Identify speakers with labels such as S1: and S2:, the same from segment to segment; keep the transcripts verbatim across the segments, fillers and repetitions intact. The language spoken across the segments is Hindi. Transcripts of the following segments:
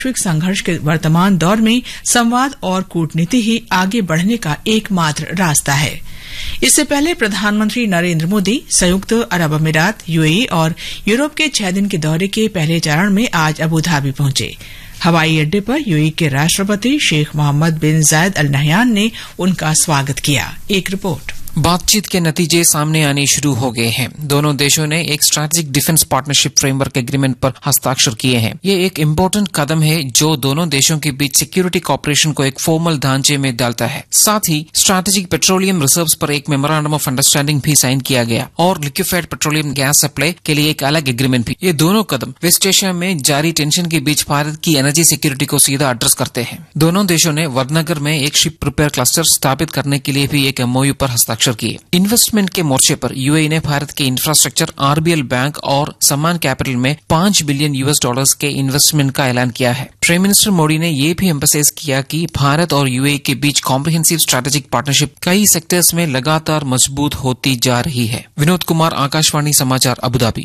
S1: वैश्विक संघर्ष के वर्तमान दौर में संवाद और कूटनीति ही आगे बढ़ने का एकमात्र रास्ता है। इससे पहले प्रधानमंत्री नरेंद्र मोदी संयुक्त अरब अमीरात, यूएई और यूरोप के छह दिन के दौरे के पहले चरण में आज अबू धाबी पहुंचे। हवाई अड्डे पर यूएई के राष्ट्रपति शेख मोहम्मद बिन जायद अल नहयान ने उनका स्वागत किया। एक रिपोर्ट।
S2: बातचीत के नतीजे सामने आने शुरू हो गए हैं। दोनों देशों ने एक strategic defence partnership framework agreement पर हस्ताक्षर किए हैं। ये एक इम्पोर्टेंट कदम है जो दोनों देशों के बीच सिक्योरिटी कॉपरेशन को एक फॉर्मल ढांचे में डालता है। साथ ही स्ट्रैटेजिक पेट्रोलियम रिजर्व्स पर एक मेमोरेंडम ऑफ अंडरस्टैंडिंग भी साइन किया गया और लिक्विफाइड पेट्रोलियम गैस सप्लाई के लिए एक अलग एग्रीमेंट भी। ये दोनों कदम वेस्ट एशिया में जारी टेंशन के बीच भारत की एनर्जी सिक्योरिटी को सीधा एड्रेस करते हैं। दोनों देशों ने वडनगर में एक शिप रिपेयर क्लस्टर स्थापित करने के लिए भी एक एमओयू पर हस्ताक्षर किए। इन्वेस्टमेंट के मोर्चे पर यूएई ने भारत के इंफ्रास्ट्रक्चर, आरबीएल बैंक और सम्मान कैपिटल में पांच बिलियन यूएस डॉलर्स के इन्वेस्टमेंट का ऐलान किया है। प्राइम मिनिस्टर मोदी ने यह भी एम्फसाइज किया कि भारत और यूएई के बीच कॉम्प्रिहेंसिव स्ट्रैटेजिक पार्टनरशिप कई सेक्टर्स में लगातार मजबूत होती जा रही है। विनोद कुमार, आकाशवाणी समाचार, अबू धाबी।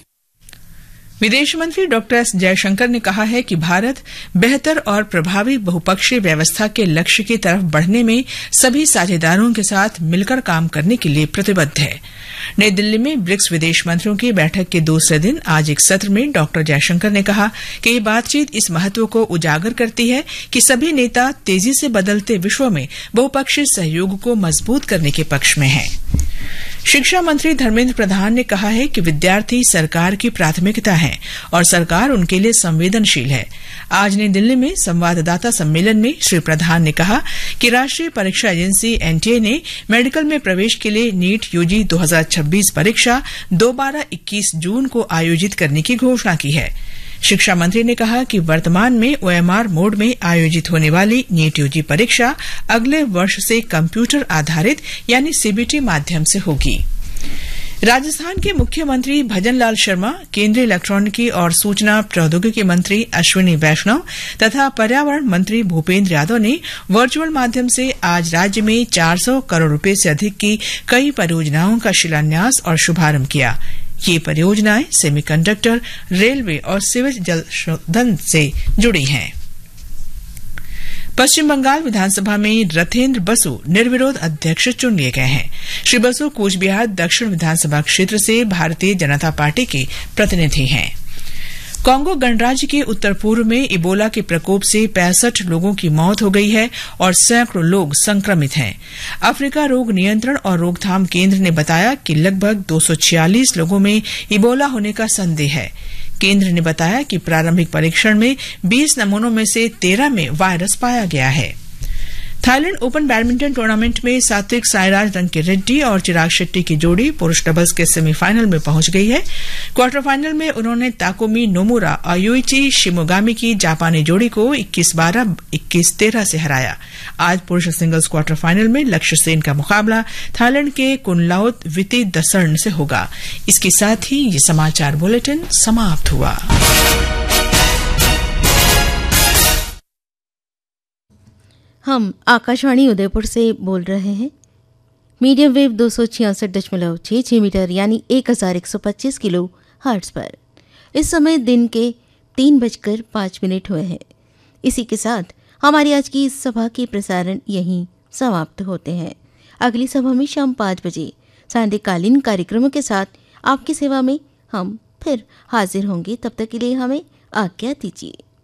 S1: विदेश मंत्री डॉक्टर एस जयशंकर ने कहा है कि भारत बेहतर और प्रभावी बहुपक्षीय व्यवस्था के लक्ष्य की तरफ बढ़ने में सभी साझेदारों के साथ मिलकर काम करने के लिए प्रतिबद्ध है। नई दिल्ली में ब्रिक्स विदेश मंत्रियों की बैठक के दूसरे दिन आज एक सत्र में डॉक्टर जयशंकर ने कहा कि ये बातचीत इस महत्व को उजागर करती है कि सभी नेता तेजी से बदलते विश्व में बहुपक्षीय सहयोग को मजबूत करने के पक्ष में हैं। शिक्षा मंत्री धर्मेंद्र प्रधान ने कहा है कि विद्यार्थी सरकार की प्राथमिकता है और सरकार उनके लिए संवेदनशील है। आज नई दिल्ली में संवाददाता सम्मेलन में श्री प्रधान ने कहा कि राष्ट्रीय परीक्षा एजेंसी एनटीए ने मेडिकल में प्रवेश के लिए नीट यूजी दो हज़ार छब्बीस परीक्षा दोबारा इक्कीस जून को आयोजित करने की घोषणा की है। शिक्षा मंत्री ने कहा कि वर्तमान में ओएमआर मोड में आयोजित होने वाली नीट यूजी परीक्षा अगले वर्ष से कंप्यूटर आधारित यानी सीबीटी माध्यम से होगी। राजस्थान के मुख्यमंत्री भजन लाल शर्मा, केंद्रीय इलेक्ट्रॉनिकी और सूचना प्रौद्योगिकी मंत्री अश्विनी वैष्णव तथा पर्यावरण मंत्री भूपेंद्र यादव ने वर्चुअल माध्यम से आज राज्य में चार सौ करोड़ रुपए से अधिक की कई परियोजनाओं का शिलान्यास और शुभारंभ किया। ये परियोजनाएं सेमीकंडक्टर, रेलवे और सीवेज जल शोधन से जुड़ी हैं। पश्चिम बंगाल विधानसभा में रथेंद्र बसु निर्विरोध अध्यक्ष चुन लिए गए हैं। श्री बसु कूचबिहार दक्षिण विधानसभा क्षेत्र से भारतीय जनता पार्टी के प्रतिनिधि हैं। कांगो गणराज्य के उत्तर पूर्व में इबोला के प्रकोप से पैंसठ लोगों की मौत हो गई है और सैकड़ों लोग संक्रमित हैं। अफ्रीका रोग नियंत्रण और रोकथाम केंद्र ने बताया कि लगभग दो सौ छियालीस लोगों में इबोला होने का संदेह है। केंद्र ने बताया कि प्रारंभिक परीक्षण में बीस नमूनों में से तेरह में वायरस पाया गया है। थाईलैंड ओपन बैडमिंटन टूर्नामेंट में सात्विक साईराज रंकीरेड्डी और चिराग शेट्टी की जोड़ी पुरुष डबल्स के सेमीफाइनल में पहुंच गई है। क्वार्टर फाइनल में उन्होंने ताकुमी नोमुरा और युइची शिमोगामी की जापानी जोड़ी को इक्कीस बारह, इक्कीस तेरह से हराया। आज पुरुष सिंगल्स क्वार्टर फाइनल में लक्ष्य सेन का मुकाबला थाईलैंड के कुनलाउत विति दसर्न से होगा। इसके साथ ही ये समाचार बुलेटिन समाप्त हुआ।
S3: हम आकाशवाणी उदयपुर से बोल रहे हैं। मीडियम वेव दो सौ छियासठ दशमलव छः छः मीटर यानी एक हज़ार एक सौ पच्चीस किलो हर्ट्ज पर इस समय दिन के तीन बजकर पाँच मिनट हुए हैं। इसी के साथ हमारी आज की इस सभा के प्रसारण यहीं समाप्त होते हैं। अगली सभा में शाम पाँच बजे सांध्यकालीन कार्यक्रमों के साथ आपकी सेवा में हम फिर हाजिर होंगे। तब तक के लिए हमें आज्ञा दीजिए।